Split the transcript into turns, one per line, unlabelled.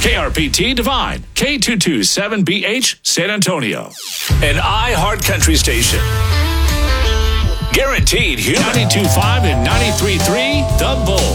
KRPT Divine, K227BH, San Antonio. An iHeart Country station. Guaranteed human. 92.5 and 93.3, The Bull.